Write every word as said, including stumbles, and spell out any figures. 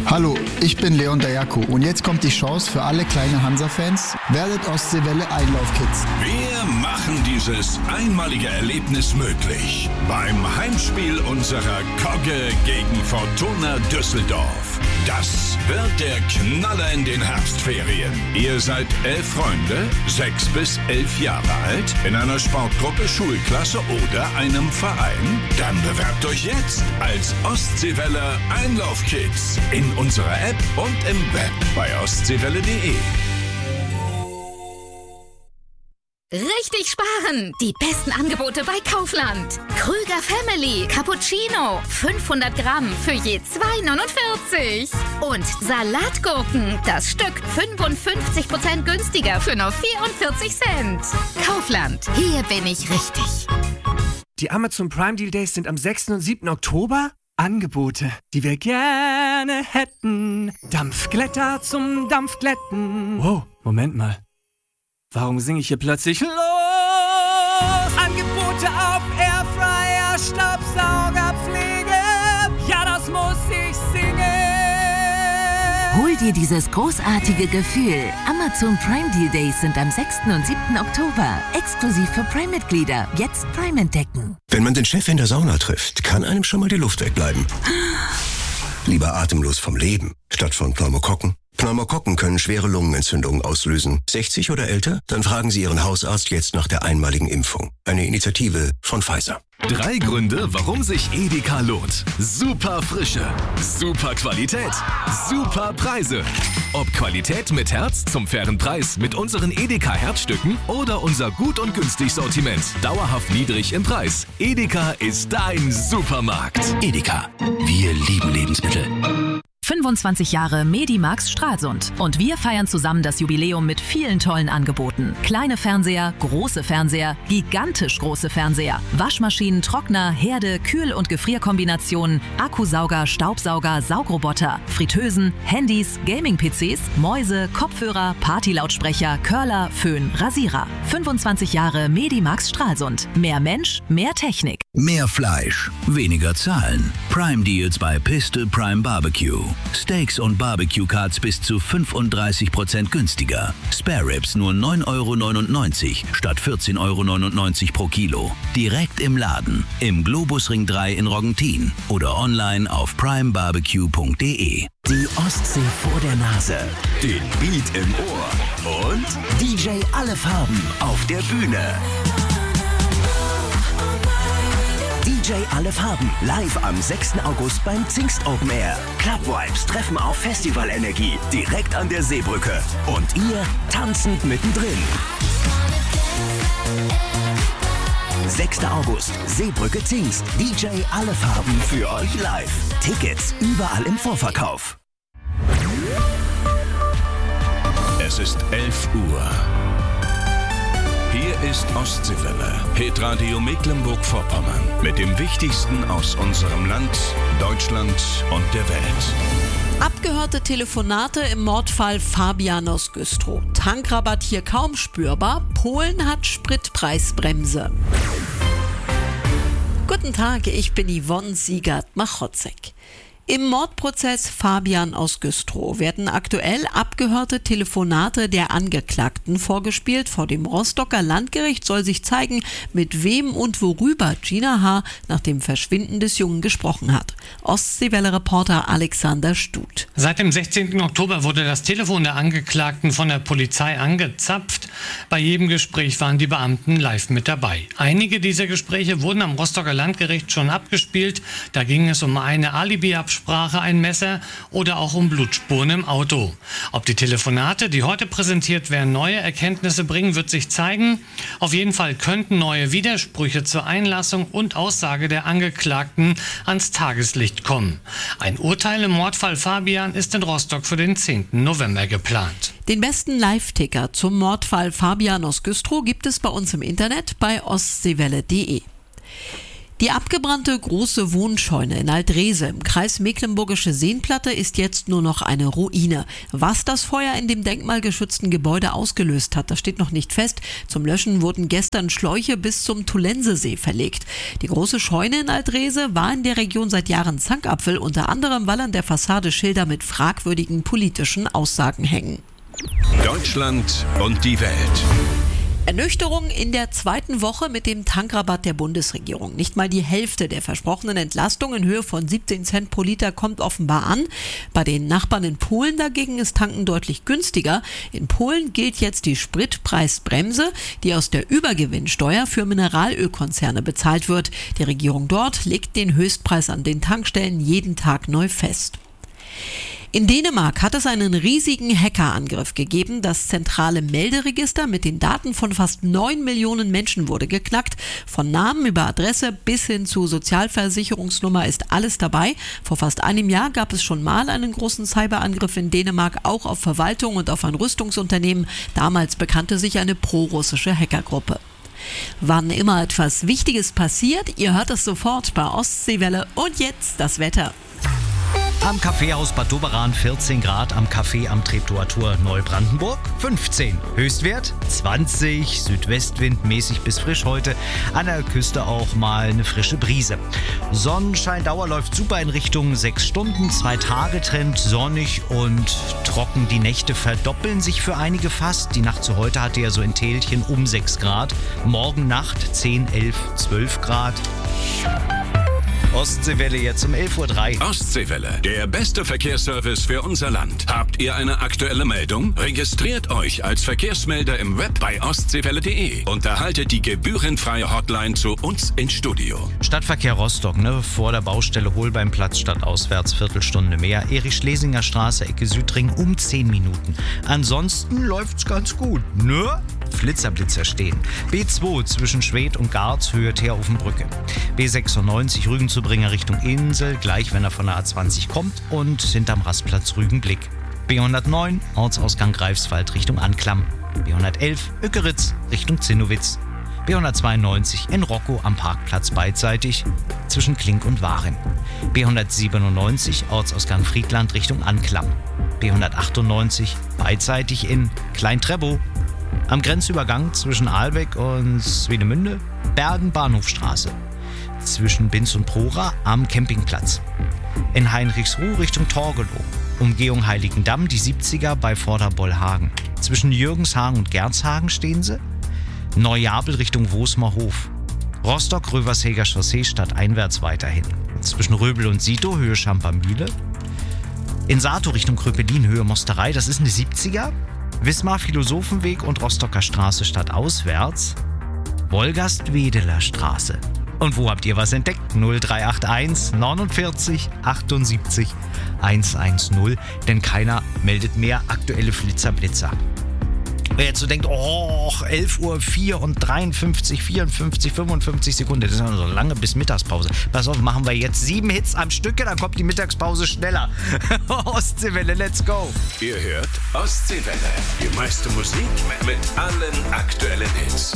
Hallo, ich bin Leon Dayako und jetzt kommt die Chance für alle kleine Hansa-Fans. Werdet Ostseewelle Einlaufkids. Wir machen dieses einmalige Erlebnis möglich. Beim Heimspiel unserer Kogge gegen Fortuna Düsseldorf. Das wird der Knaller in den Herbstferien. Ihr seid elf Freunde, sechs bis elf Jahre alt, in einer Sportgruppe, Schulklasse oder einem Verein? Dann bewerbt euch jetzt als Ostseewelle Einlaufkids in unserer App und im Web bei ostseewelle punkt de. Richtig sparen! Die besten Angebote bei Kaufland. Krüger Family Cappuccino. fünfhundert Gramm für je zwei neunundvierzig. Und Salatgurken. Das Stück fünfundfünfzig Prozent günstiger für nur vierundvierzig Cent. Kaufland. Hier bin ich richtig. Die Amazon Prime Deal Days sind am sechsten und siebten Oktober. Angebote, die wir gerne hätten. Dampfglätter zum Dampfglätten. Wow, Moment mal. Warum singe ich hier plötzlich los? Angebote auf Airfryer, Staubsaugerpflege. Ja, das muss ich singen. Hol dir dieses großartige Gefühl. Amazon Prime Deal Days sind am sechsten und siebten Oktober. Exklusiv für Prime-Mitglieder. Jetzt Prime entdecken. Wenn man den Chef in der Sauna trifft, kann einem schon mal die Luft wegbleiben. Lieber atemlos vom Leben, statt von Pneumokokken. Pneumokokken können schwere Lungenentzündungen auslösen. sechzig oder älter? Dann fragen Sie Ihren Hausarzt jetzt nach der einmaligen Impfung. Eine Initiative von Pfizer. Drei Gründe, warum sich Edeka lohnt. Super Frische, super Qualität, super Preise. Ob Qualität mit Herz zum fairen Preis mit unseren Edeka Herzstücken oder unser gut und günstig Sortiment. Dauerhaft niedrig im Preis. Edeka ist dein Supermarkt. Edeka. Wir lieben Lebensmittel. fünfundzwanzig Jahre Medimax Stralsund. Und wir feiern zusammen das Jubiläum mit vielen tollen Angeboten. Kleine Fernseher, große Fernseher, gigantisch große Fernseher, Waschmaschinen, Trockner, Herde, Kühl- und Gefrierkombinationen, Akkusauger, Staubsauger, Saugroboter, Fritteusen, Handys, Gaming-P Cs, Mäuse, Kopfhörer, Partylautsprecher, Curler, Föhn, Rasierer. fünfundzwanzig Jahre Medimax Stralsund. Mehr Mensch, mehr Technik. Mehr Fleisch, weniger Zahlen. Prime Deals bei Piste Prime Barbecue. Steaks und Barbecue-Cuts bis zu fünfunddreißig Prozent günstiger. Spare Ribs nur neun Euro neunundneunzig statt vierzehn Euro neunundneunzig pro Kilo. Direkt im Laden, im Globusring drei in Roggentin oder online auf prime barbecue punkt de. Die Ostsee vor der Nase, Den Beat im Ohr und D J alle Farben auf der Bühne. D J alle Farben, live am sechsten August beim Zingst Open Air. Club Vibes treffen auf Festivalenergie, direkt an der Seebrücke. Und ihr tanzend mittendrin. sechster August, Seebrücke Zingst. D J alle Farben für euch live. Tickets überall im Vorverkauf. Es ist elf Uhr. Hier ist Ostseewelle, Hitradio Mecklenburg-Vorpommern. Mit dem Wichtigsten aus unserem Land, Deutschland und der Welt. Abgehörte Telefonate im Mordfall Fabian aus Güstrow. Tankrabatt hier kaum spürbar. Polen hat Spritpreisbremse. Guten Tag, ich bin Yvonne Siegert-Machotzek. Im Mordprozess Fabian aus Güstrow werden aktuell abgehörte Telefonate der Angeklagten vorgespielt. Vor dem Rostocker Landgericht soll sich zeigen, mit wem und worüber Gina H. nach dem Verschwinden des Jungen gesprochen hat. Ostseewelle-Reporter Alexander Stut. Seit dem sechzehnten Oktober wurde das Telefon der Angeklagten von der Polizei angezapft. Bei jedem Gespräch waren die Beamten live mit dabei. Einige dieser Gespräche wurden am Rostocker Landgericht schon abgespielt. Da ging es um eine Alibi-Absprache, ein Messer oder auch um Blutspuren im Auto. Ob die Telefonate, die heute präsentiert werden, neue Erkenntnisse bringen, wird sich zeigen. Auf jeden Fall könnten neue Widersprüche zur Einlassung und Aussage der Angeklagten ans Tageslicht kommen. Ein Urteil im Mordfall Fabian ist in Rostock für den zehnten November geplant. Den besten Live-Ticker zum Mordfall Fabian aus Güstrow gibt es bei uns im Internet bei ostseewelle punkt de. Die abgebrannte große Wohnscheune in Alt-Reese im Kreis Mecklenburgische Seenplatte ist jetzt nur noch eine Ruine. Was das Feuer in dem denkmalgeschützten Gebäude ausgelöst hat, das steht noch nicht fest. Zum Löschen wurden gestern Schläuche bis zum Tulensesee verlegt. Die große Scheune in Alt-Reese war in der Region seit Jahren Zankapfel, unter anderem weil an der Fassade Schilder mit fragwürdigen politischen Aussagen hängen. Deutschland und die Welt. Ernüchterung in der zweiten Woche mit dem Tankrabatt der Bundesregierung. Nicht mal die Hälfte der versprochenen Entlastung in Höhe von siebzehn Cent pro Liter kommt offenbar an. Bei den Nachbarn in Polen dagegen ist Tanken deutlich günstiger. In Polen gilt jetzt die Spritpreisbremse, die aus der Übergewinnsteuer für Mineralölkonzerne bezahlt wird. Die Regierung dort legt den Höchstpreis an den Tankstellen jeden Tag neu fest. In Dänemark hat es einen riesigen Hackerangriff gegeben. Das zentrale Melderegister mit den Daten von fast neun Millionen Menschen wurde geknackt. Von Namen über Adresse bis hin zu Sozialversicherungsnummer ist alles dabei. Vor fast einem Jahr gab es schon mal einen großen Cyberangriff in Dänemark, auch auf Verwaltung und auf ein Rüstungsunternehmen. Damals bekannte sich eine prorussische Hackergruppe. Wann immer etwas Wichtiges passiert, ihr hört es sofort bei Ostseewelle. Und jetzt das Wetter. Am Kaffeehaus Bad Doberan vierzehn Grad, am Café am Treptower Neubrandenburg fünfzehn. Höchstwert zwanzig, Südwestwind mäßig bis frisch heute, an der Küste auch mal eine frische Brise. Sonnenscheindauer läuft super in Richtung sechs Stunden, zwei Tage Trend, sonnig und trocken. Die Nächte verdoppeln sich für einige fast. Die Nacht zu heute hatte ja so in Tälchen um sechs Grad, morgen Nacht zehn, elf, zwölf Grad. Ostseewelle jetzt um elf Uhr drei. Ostseewelle, der beste Verkehrsservice für unser Land. Habt ihr eine aktuelle Meldung? Registriert euch als Verkehrsmelder im Web bei ostseewelle punkt de und erhaltet die gebührenfreie Hotline zu uns ins Studio. Stadtverkehr Rostock, ne? Vor der Baustelle Holbeinplatz stadtauswärts, Viertelstunde mehr. Erich-Schlesinger Straße, Ecke Südring um zehn Minuten. Ansonsten läuft's ganz gut, ne? Flitzerblitzer stehen. B zwei zwischen Schwedt und Garz, Höhe Teerofenbrücke. B sechsundneunzig Rügen-zu-Bringer Richtung Insel, gleich wenn er von der A zwanzig kommt und hinterm Rastplatz Rügenblick. B hundertneun Ortsausgang Greifswald Richtung Anklam. B hundertelf Ückeritz Richtung Zinnowitz. B hundertzweiundneunzig in Rockow am Parkplatz beidseitig zwischen Klink und Waren. B hundertsiebenundneunzig Ortsausgang Friedland Richtung Anklam. B hundertachtundneunzig beidseitig in Klein-Trebow. Am Grenzübergang zwischen Ahlbeck und Swinemünde, Bergen-Bahnhofstraße. Zwischen Binz und Prora am Campingplatz. In Heinrichsruh Richtung Torgelow. Umgehung Heiligendamm, die siebziger bei Vorderbollhagen. Zwischen Jürgenshagen und Gernshagen stehen sie. Neujabel Richtung Wosmerhof. Rostock-Röversheger Chaussee stadteinwärts weiterhin. Zwischen Röbel und Sito, Höhe Schampermühle. In Sato Richtung Kröpelin, Höhe Mosterei, das ist eine siebziger. Wismar Philosophenweg und Rostocker Straße stadtauswärts. Wolgast-Wedeler Straße. Und wo habt ihr was entdeckt? null drei acht eins neunundvierzig achtundsiebzig hundertzehn. Denn keiner meldet mehr aktuelle Flitzerblitzer. Wer jetzt so denkt, oh, elf Uhr vier und dreiundfünfzig, vierundfünfzig, fünfundfünfzig Sekunden, das ist noch so lange bis Mittagspause. Pass auf, machen wir jetzt sieben Hits am Stücke, dann kommt die Mittagspause schneller. Ostseewelle, let's go. Ihr hört Ostseewelle, die meiste Musik mit allen aktuellen Hits.